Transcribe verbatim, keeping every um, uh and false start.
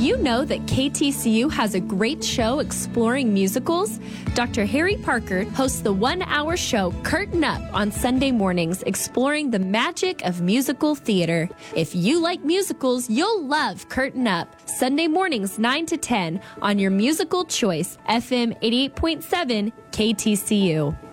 you know that K T C U has a great show exploring musicals? Doctor Harry Parker hosts the one-hour show Curtain Up on Sunday mornings, exploring the magic of musical theater. If you like musicals, you'll love Curtain Up. Sunday mornings, nine to ten, on your musical choice, F M eighty-eight point seven, K T C U.